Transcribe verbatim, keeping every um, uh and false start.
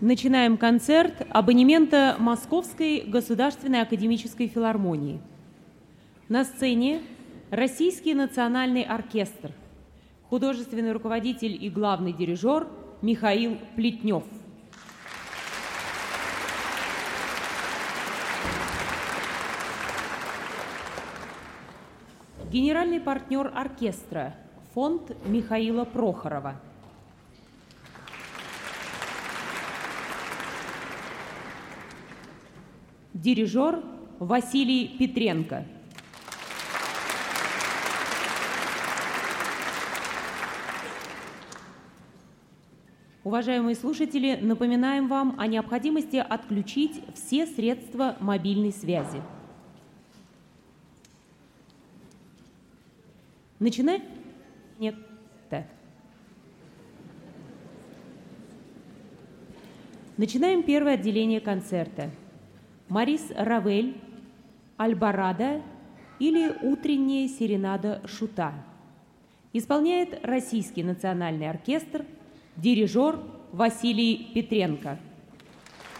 Начинаем концерт абонемента Московской государственной академической филармонии. На сцене Российский национальный оркестр, художественный руководитель и главный дирижер Михаил Плетнев. Генеральный партнер оркестра, фонд Михаила Прохорова. Дирижер Василий Петренко. Уважаемые слушатели, напоминаем вам о необходимости отключить все средства мобильной связи. Начинаем? Нет. Так. Начинаем первое отделение концерта. Марис Равель, Альборадо или утренняя серенада Шута. Исполняет Российский национальный оркестр, дирижер Василий Петренко.